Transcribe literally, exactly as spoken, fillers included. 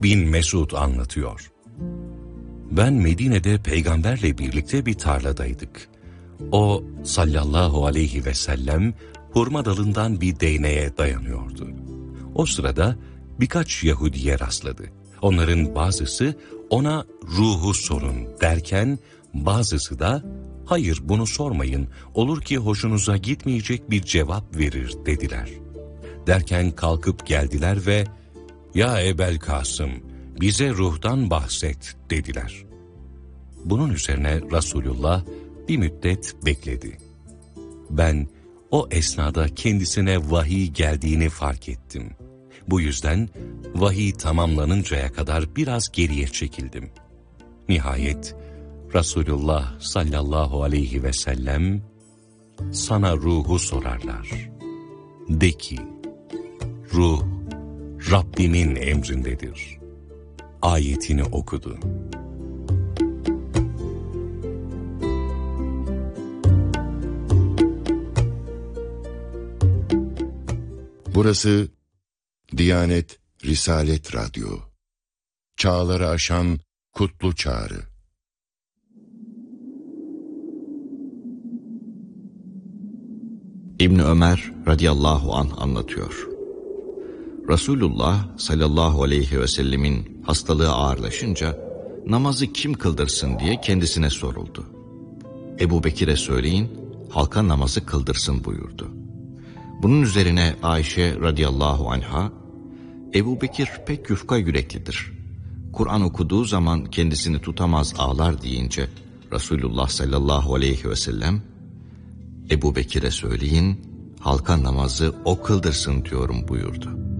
bin Mesud anlatıyor. Ben Medine'de peygamberle birlikte bir tarladaydık. O sallallahu aleyhi ve sellem hurma dalından bir değneğe dayanıyordu. O sırada birkaç Yahudiye rastladı. Onların bazısı ona ruhu sorun derken bazısı da hayır bunu sormayın, olur ki hoşunuza gitmeyecek bir cevap verir dediler. Derken kalkıp geldiler ve ya Ebel Kasım bize ruhtan bahset dediler. Bunun üzerine Resulullah bir müddet bekledi. Ben o esnada kendisine vahiy geldiğini fark ettim. Bu yüzden vahiy tamamlanıncaya kadar biraz geriye çekildim. Nihayet Resulullah sallallahu aleyhi ve sellem sana ruhu sorarlar. De ki, ruh Rabbimin emrindedir. Ayetini okudu. Burası Diyanet Risalet Radyo. Çağları aşan kutlu çağrı. İbni Ömer radıyallahu anh anlatıyor. Resulullah sallallahu aleyhi ve sellemin hastalığı ağırlaşınca namazı kim kıldırsın diye kendisine soruldu. Ebu Bekir'e söyleyin halka namazı kıldırsın buyurdu. Bunun üzerine Ayşe radıyallahu anha, Ebu Bekir pek yufka yüreklidir. Kur'an okuduğu zaman kendisini tutamaz ağlar deyince Resulullah sallallahu aleyhi ve sellem, Ebu Bekir'e söyleyin halka namazı o kıldırsın diyorum buyurdu.